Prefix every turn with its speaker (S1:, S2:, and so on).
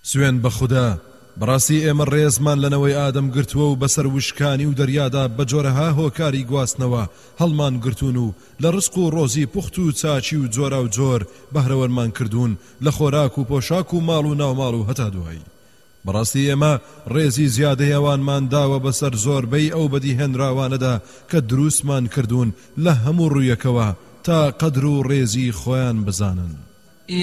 S1: سوێن بە خوددا بەڕاستی ئێمە ڕێزمان لەنەوەی ئادەم گرتووە و بەسەر وشکانی و دەریادا بە جۆرەها هۆکاری گواستنەوە هەڵمان گرتوون و لە ڕزق و ڕۆزی پوخت و چاچی و جۆرا و جۆر بەهرەوەرمان کردوون لە خۆراک و پۆشاک و ماڵ و ناوماڵ و هەتا دوایی. بەڕاستی ئێمە ڕێزی زیادەی ئەوانمان داوە بەسەر زۆربەی ئەو بەدیهێنراوانەدا کە دروستمان کردوون لە هەموو ڕوویەکەوە تا قەدر و ڕێزی خۆیان بزانن.